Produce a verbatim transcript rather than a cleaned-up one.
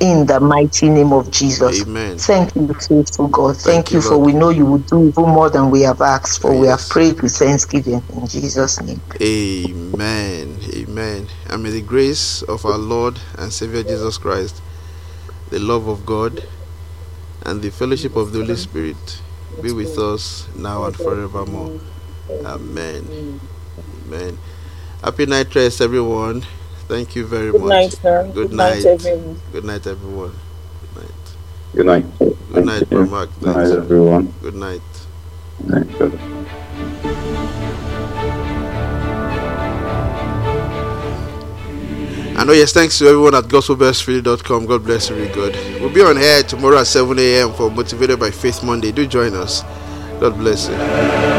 in the mighty name of Jesus. Amen. Thank you, faithful God. Thank, Thank you, you, for Lord. we know you will do even more than we have asked for. Oh, we have yes. prayed with thanksgiving in Jesus' name. Amen. Amen. And may the grace of our Lord and Savior Jesus Christ, the love of God, and the fellowship of the Holy Spirit be with us now and forevermore. Amen. Amen. Happy night rest, everyone. Thank you very Good much. night, sir. Good Good night, night. everyone. Good night, everyone. Good night. Good night. Good Thank night, you. Bro Mark. Good Thanks. night, everyone. Good night. Thank you. And oh yes, thanks to everyone at gospel best radio dot com. God bless you, really good. We'll be on air tomorrow at seven a.m. for Motivated by Faith Monday. Do join us. God bless you.